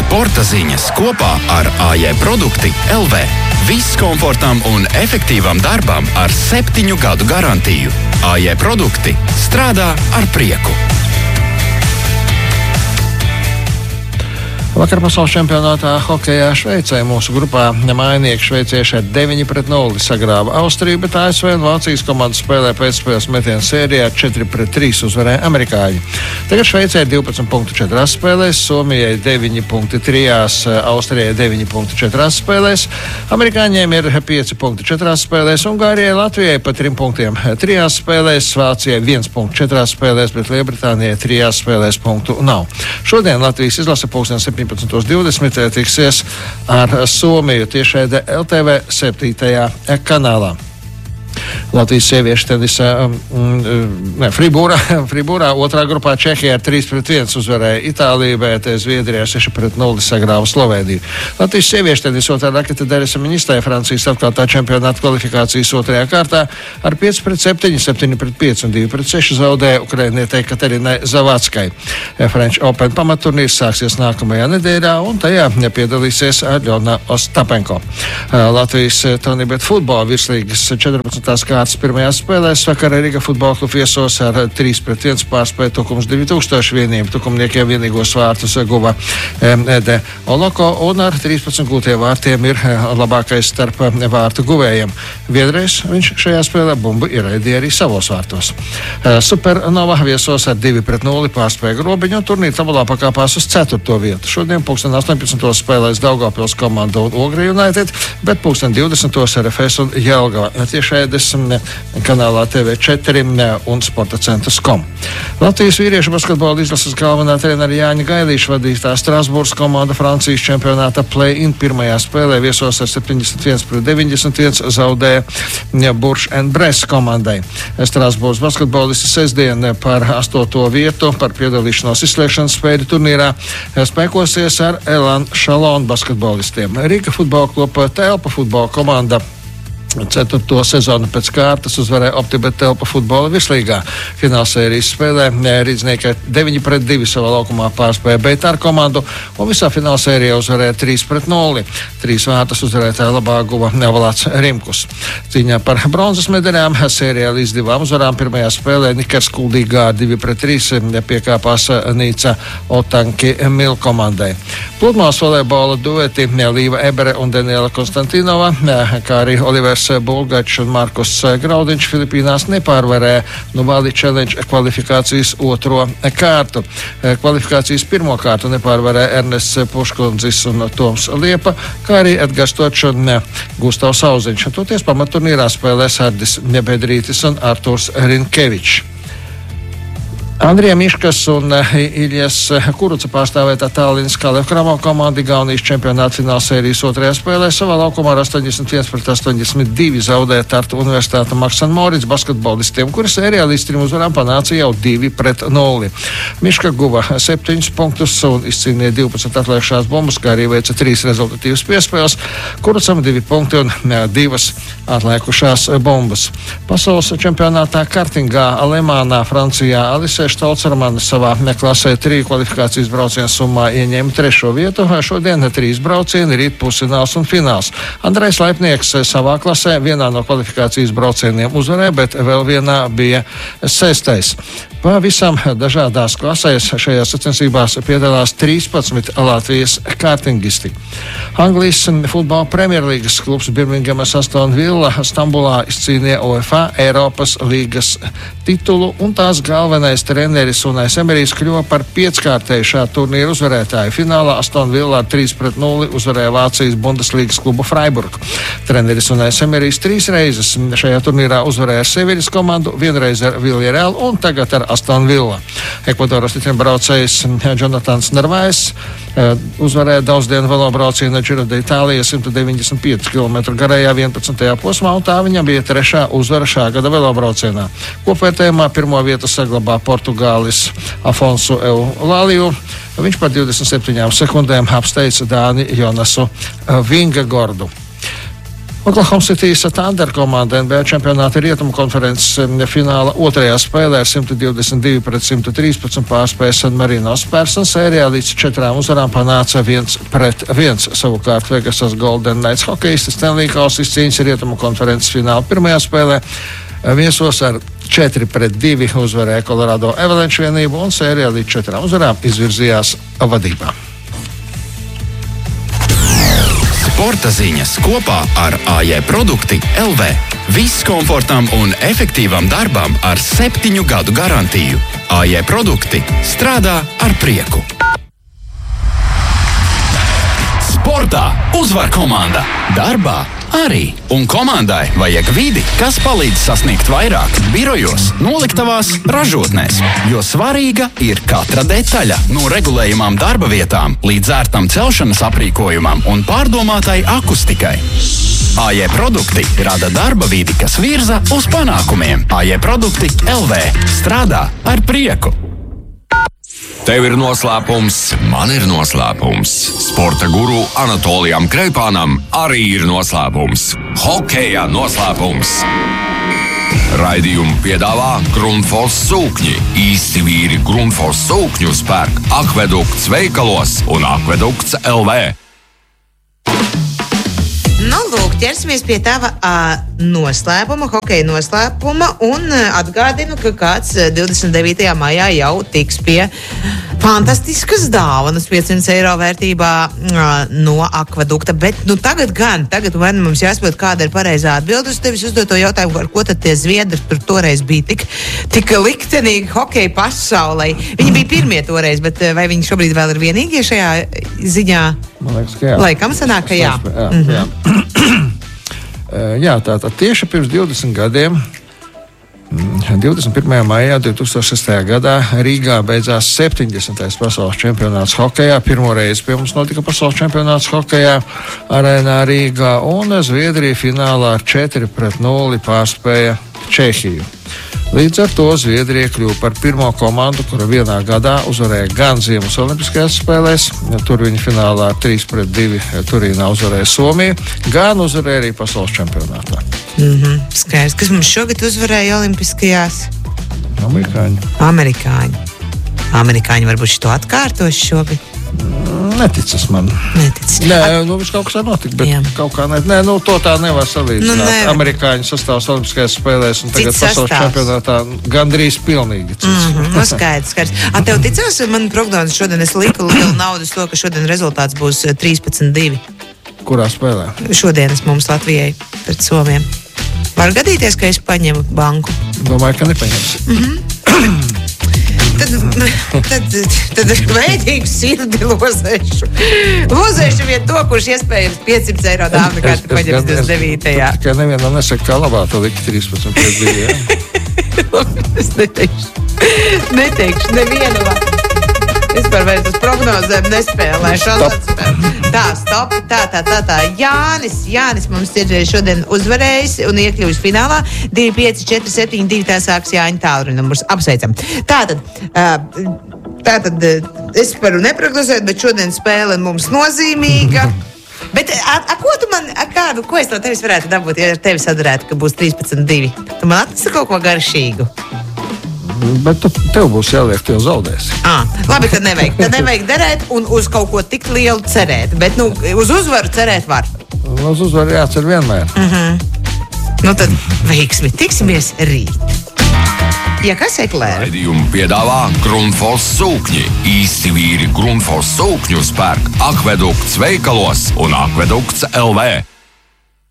Sporta ziņas kopā ar AJ Produkti LV. Viss komfortam un efektīvam darbam ar 7 gadu garantiju. AJ Produkti strādā ar prieku. Vakar pasaules čempionātā hokejā Šveicē mūsu grupā mainieki šveicieši ar 9-0 sagrāva Austriju, bet ASV un Vācijas komandas spēlē pēcspēles metienu sērijā 4-3 uzvarēja amerikāņi. Tagad Šveicē ir 12 punktu 4 spēlēs, Somijai 9 punkti 3, Austrijai 9 punkti 4 spēlēs, amerikāņiem ir 5 punkti 4 spēlēs, Ungārijai, Latvijai pa 3 punktiem 3 spēlēs, Vācijai 1 punkts 4 spēlēs, bet Lielbritānijai 3 spēlēs punktu nav. Šodien Latvijas izlase 17:20 tiksies ar Somiju tiešraidē LTV 7. kanālā. Latvijas sieviešu tenisa Friburā otrā grupā Čehija ar 3-1 uzvarēja Itāliju, bet Zviedrijā 6-0 sagrāva Slovēniju. Latvijas sieviešu tenisa otrā raketa Darisa Ministē Francijas atklātā čempionāta kvalifikācijas otrajā kārtā ar 5-7, 7-5 un 2-6 zaudēja ukrainietei Katerinai Zavackai. French Open pamatturnīrs sāksies nākamajā nedēļā un tajā piedalīsies Aļona Ostapenko. Latvijas Tonibet futbola virslīgas 14. kārtas pirmajās spēlēs vakarā Riga futbola kluba viesos ar 3-1 pārspēja Tukums 2000 vienību. Tukumniekiem vienīgos vārtus guva Ede Oloko un ar 13 gūtiem vārtiem ir labākais starp vārtu guvējiem. Vienreiz viņš šajā spēlē bumbu ieraidīja arī savos vārtos. Supernova viesos ar 2-0 pārspēja Grobiņu un turnīra tabulā pakāpās uz 4. vietu. Šodien 18. spēlēs Daugavpils komanda un Ogre United, bet 20. RFS un Jelgava. Tiešraides kanālā TV4 un Sporta centrs.com. Latvijas vīriešu basketbola izlases galvenā trenera Jāņa Gailīša vadītā Strasbūras komanda Francijas čempionāta play-in pirmajā spēlē viesos ar 71-91 zaudēja Bourg-en-Bresse komandai. Strasbūras basketbolisti sestdien par 8. vietu par piedalīšanos izslēgšanas spēļu turnīrā spēkosies ar Elan Chalon basketbolistiem. Rīga futbola kluba Telpa futbola komanda 4. sezonu pēc kārtas uzvarēja Optibet Telpa futbola virslīgā. Finālsērijas spēlē Rīdznieki 9-2 savā laukumā pārspēja Beitāru komandu un visā finālsērijā uzvarēja 3-0. 3 vārtus uzvarētāja labā guva Valāts Rimkus. Cīņā par bronzas medaļām sērijā līdz 2 uzvarām pirmajā spēlē Nikers Kuldīgā 2-3 piekāpās Nīca Otanki Mil komandai. Pludmales volejbola dueti Līva Ebere un Daniela Konstantinova, kā arī Olivers Bulgačs un Markus Graudiņš Filipīnās nepārvarēja Nuvali Challenge kvalifikācijas 2. kārtu. Kvalifikācijas 1. kārtu nepārvarēja Ernests Puškundzis un Toms Liepa, kā arī Edgars Točs un Gustavs Auziņš. Toties pamatturnīrā spēlēs Ardis Nebedrītis un Arturs Rinkevičs. Andrija Miškas un Iljas Kuruca pārstāvētā Tallinas Kalev Kramo komanda Igaunijas čempionāta finālsērijas 2. spēlē savā laukumā ar 81-82 zaudēja Tartu Universitāte Maksan Morits basketbolistiem, kuri sērijā līdz 3 uzvarām panāca jau 2-0. Miška guva 7 punktus un izcīnīja 12 atliekšās bumbas, kā arī veica 3 rezultatīvas piespēles, Kurucam 2 punkti un 2 atliekušās bumbas. Pasaules čempionātā kartingā Lemānā Francijā Alisē Štolcermanis savā klasē 3 kvalifikācijas braucienu summā ieņēma 3. vietu. Šodien 3 braucieni, rīt pusfināls un fināls. Andrejs Laipnieks savā klasē vienā no kvalifikācijas braucieniem uzvarēja, bet vēl vienā bija 6. Pavisam dažādās klasēs šajās sacensībās piedalās 13 Latvijas kārtingisti. Anglijas futbola premjerlīgas klubs Birmingemas Aston Villa Stambulā izcīnīja UEFA Eiropas līgas titulu un tās galvenais treneris Unais Emerijs kļuva par 5-kārtēju šā turnīra uzvarētāju. Finālā Aston Villa ar 3-0 uzvarēja Vācijas Bundeslīgas klubu Freiburgu. Treneris Unais Emerijs 3 reizes šajā turnīrā uzvarēja Seviļas komandu, vienreiz ar Villarreal un tagad ar Aston Villa. Ekvadoras titulbraucējs Jonatans Narvais uzvarēja daudzdienu velobraucienu Giro d'Itālija 195 km garajā 11. posmā, un tā viņam bija 3. uzvara šā gada velobraucienā. Kopvērtējumā 1. vietu saglabā Portugālis Afonso Eulaliju. Viņš par 27 sekundēm apsteidza Dāni Jonasu Vingegordu. Oklahoma City Thunder komanda NBA čempionāta rietumu konferences fināla otrajā spēlē ar 122-113 pārspēja San Marino Spurs un sērijā līdz 4 uzvarām panāca 1-1. Savukārt Vegasas Golden Knights hokejisti Stanley Kausa izcīņas rietumu konferences fināla pirmajā spēlē viesos ar 4-2 uzvarēja Colorado Avalanche vienību un sērijā līdz 4 uzvarām izvirzījās vadībā. Sporta ziņas kopā ar AJ Produkti LV. Viss komfortam un efektīvam darbam ar 7 gadu garantiju. AJ Produkti strādā ar prieku. Sportā uzvar komanda, darbā arī. Un komandai vajag vidi, kas palīdz sasniegt vairāk birojos, noliktavās, ražotnēs. Jo svarīga ir katra detaļa, no regulējumām darba vietām līdz ērtam celšanas aprīkojumam un pārdomātai akustikai. AJ Produkti rada darba vidi, kas virza uz panākumiem. AJ Produkti LV strādā ar prieku. Tev ir noslēpums, man ir noslēpums. Sporta guru Anatolijam Kreipānam arī ir noslēpums. Hokejā noslēpums. Raidījumu piedāvā Grundfos sūkņi. Īsti vīri Grundfos sūkņus pērk Akvedukts veikalos un Akvedukts LV. Nu, lūk, ķersimies pie tava noslēpuma, hokeja noslēpuma, un atgādinu, ka kāds 29. maijā jau tiks pie fantastiskas dāvanas 500 eiro vērtībā no Akvedukta. Bet tagad vai mums jāsaprot, kāda ir pareizā atbilde uz tevis uzdoto jautājumu, ar ko tad tie zviedri tur toreiz bija tik liktenīgi hokeja pasaulē. Viņi bija pirmie toreiz, bet vai viņi šobrīd vēl ir vienīgie šajā ziņā? Man liekas, ka jā. Laikam sanāk, ka jā. Jā. Jā, tātad tieši pirms 20 gadiem, 21. maijā 2006. gadā Rīgā beidzās 70. pasaules čempionāts hokejā. Pirmo reizi pie mums notika pasaules čempionāts hokejā arēnā Rīgā, un Zviedrija finālā ar 4-0 pārspēja Čehiju. Līdz ar to Zviedrija kļuva par pirmo komandu, kura vienā gadā uzvarēja gan Ziemas olimpiskajās spēlēs, tur viņa finālā ar 3-2 Turīnā uzvarēja Somiju, gan uzvarēja arī pasaules čempionātā. Skaidrs. Kas mums šogad uzvarēja olimpiskajās? Amerikāņi. Amerikāņi varbūt šito atkārtos šogad? Neticas man. Nē, viņš kaut kas var notikt, bet jā. Kaut kā to tā nevar salīdzināt. Amerikāņi sastāvs olimpiskajās spēlēs un tagad pasaules čempionātā gandrīz pilnīgi cits. Skaidrs. Tev ticās, man prognozes šodien es liku lielu naudas to, ka šodien rezultāts būs 13-2. Kurā spēlē? Šodienas mums Latvijai pret Somiem. Var gadīties, ka es paņemu banku? Domāju, ka nepaņemsi. Tad veidīgu sirdi lozēšu. Lozēšu vien to, kurš iespējams 500 eiro dāvana karti paņems 29. Tikai nevienam nesaka, kā labāk to likt 13-2. Es neteikšu nevienu labu. Vispār vairs uz prognozēm nespēlēšu. Stop. Tā. Jānis mums ir šodien uzvarējis un iekļuvis finālā. 2-5-4-7-2 tā sāks Jāņa tālruņa numurs. Apsveicam. Tātad es varu neprognozēt, bet šodien spēle mums nozīmīga. Bet ko tu man, ko es no tevis varētu dabūt, ja ar tevi sadarētu, ka būs 13-2? Tu man atnesi kaut ko garšīgu? Bet tev būs jāliek, tu jau zaudēsi. Labi, tad nevajag derēt un uz kaut ko tik lielu cerēt. Bet uz uzvaru cerēt var. Uz uzvaru jācer vienmēr. Tad veiksmi, tiksimies rīt. Ja kas eklēra? Raidījumu piedāvā Grundfos sūkņi. Īsti vīri Grundfos sūkņus pērk Akvedukts veikalos un Akvedukts LV.